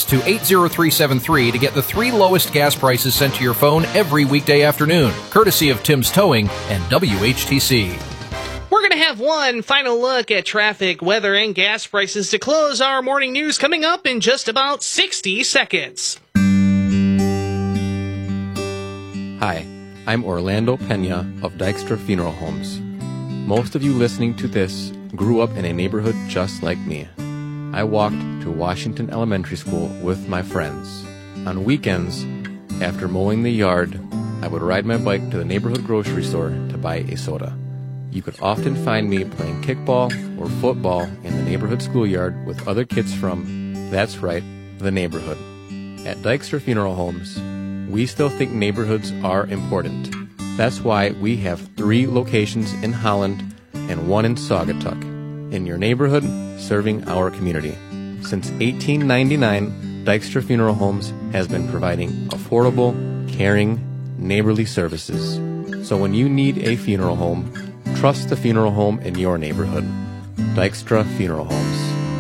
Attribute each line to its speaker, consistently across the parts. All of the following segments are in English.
Speaker 1: gas to 80373 to get the 3 lowest gas prices sent to your phone every weekday afternoon, courtesy of Tim's Towing and WHTC.
Speaker 2: We're going to have one final look at traffic, weather, and gas prices to close our morning news coming up in just about 60 seconds.
Speaker 3: Hi, I'm Orlando Pena of Dykstra Funeral Homes. Most of you listening to this grew up in a neighborhood just like me. I walked to Washington Elementary School with my friends. On weekends, after mowing the yard, I would ride my bike to the neighborhood grocery store to buy a soda. You could often find me playing kickball or football in the neighborhood schoolyard with other kids from, that's right, the neighborhood. At Dykstra Funeral Homes, we still think neighborhoods are important. That's why we have 3 locations in Holland and 1 in Saugatuck. In your neighborhood, serving our community. Since 1899, Dykstra Funeral Homes has been providing affordable, caring, neighborly services. So when you need a funeral home, trust the funeral home in your neighborhood. Dykstra Funeral Homes.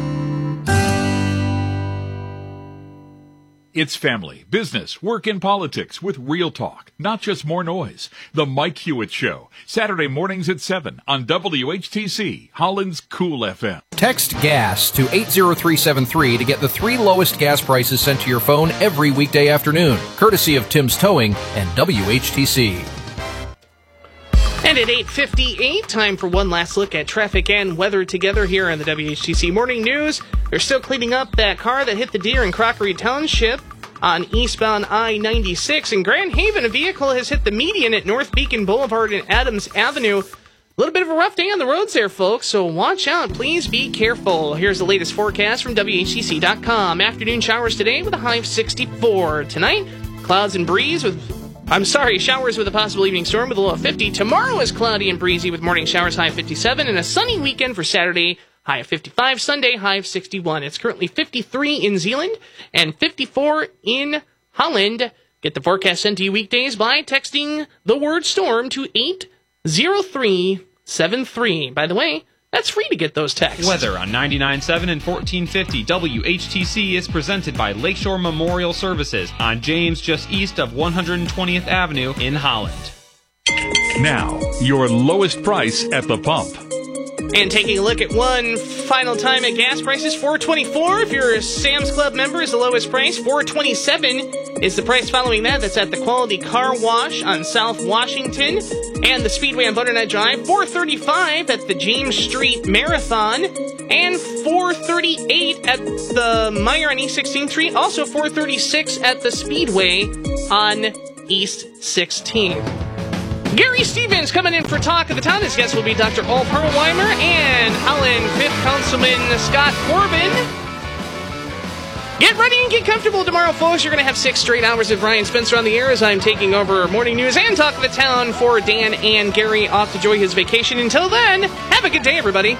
Speaker 4: It's family, business, work, and politics with real talk, not just more noise. The Mike Hewitt Show, Saturday mornings at 7 on WHTC, Holland's Cool FM.
Speaker 1: Text GAS to 80373 to get the 3 lowest gas prices sent to your phone every weekday afternoon, courtesy of Tim's Towing and WHTC.
Speaker 2: And at 8:58, time for one last look at traffic and weather together here on the WHTC Morning News. They're still cleaning up that car that hit the deer in Crockery Township on eastbound I-96. In Grand Haven, a vehicle has hit the median at North Beacon Boulevard and Adams Avenue. A little bit of a rough day on the roads there, folks, so watch out. Please be careful. Here's the latest forecast from WHTC.com. Afternoon showers today with a high of 64. Tonight, clouds and breeze with... showers with a possible evening storm with a low of 50. Tomorrow is cloudy and breezy with morning showers, high of 57, and a sunny weekend for Saturday, high of 55. Sunday, high of 61. It's currently 53 in Zeeland and 54 in Holland. Get the forecast sent to you weekdays by texting the word storm to 80373. By the way, that's free to get those texts.
Speaker 5: Weather on 99.7 and 1450 WHTC is presented by Lakeshore Memorial Services on James, just east of 120th Avenue in Holland.
Speaker 4: Now, your lowest price at the pump.
Speaker 2: And taking a look at one final time at gas prices, $4.24 if you're a Sam's Club member is the lowest price. $4.27 is the price following that. That's at the Quality Car Wash on South Washington and the Speedway on Butternut Drive. $4.35 at the James Street Marathon and $4.38 at the Meyer on East 16th Street. Also $4.36 at the Speedway on East 16th. Gary Stevens coming in for Talk of the Town. His guest will be Dr. Ulf Herweimer and Holland 5th Councilman Scott Corbin. Get ready and get comfortable tomorrow, folks. You're going to have 6 straight hours of Brian Spencer on the air as I'm taking over Morning News and Talk of the Town for Dan and Gary off to enjoy his vacation. Until then, have a good day, everybody.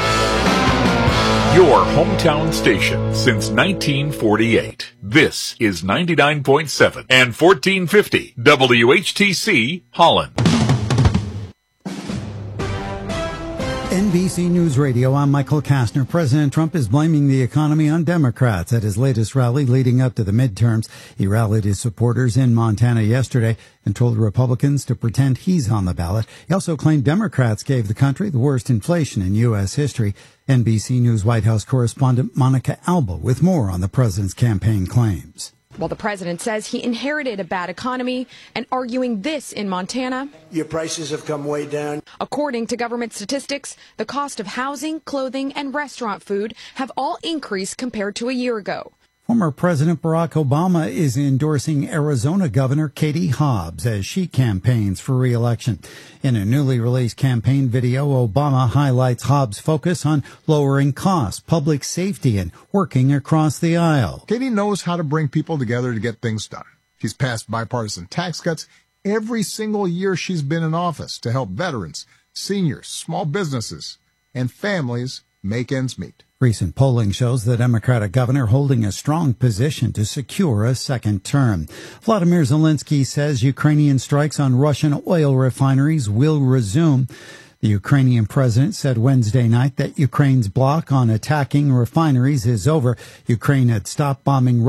Speaker 4: Your hometown station since 1948. This is 99.7 and 1450 WHTC Holland.
Speaker 6: NBC News Radio, I'm Michael Kastner. President Trump is blaming the economy on Democrats at his latest rally leading up to the midterms. He rallied his supporters in Montana yesterday and told Republicans to pretend he's on the ballot. He also claimed Democrats gave the country the worst inflation in U.S. history. NBC News White House correspondent Monica Alba with more on the president's campaign claims.
Speaker 7: Well, the president says he inherited a bad economy and arguing this in Montana.
Speaker 8: Your prices have come way down.
Speaker 7: According to government statistics, the cost of housing, clothing, and restaurant food have all increased compared to a year ago.
Speaker 6: Former President Barack Obama is endorsing Arizona Governor Katie Hobbs as she campaigns for re-election. In a newly released campaign video, Obama highlights Hobbs' focus on lowering costs, public safety, and working across the aisle.
Speaker 9: Katie knows how to bring people together to get things done. She's passed bipartisan tax cuts every single year she's been in office to help veterans, seniors, small businesses, and families make ends meet.
Speaker 6: Recent polling shows the Democratic governor holding a strong position to secure a second term. Vladimir Zelensky says Ukrainian strikes on Russian oil refineries will resume. The Ukrainian president said Wednesday night that Ukraine's block on attacking refineries is over. Ukraine had stopped bombing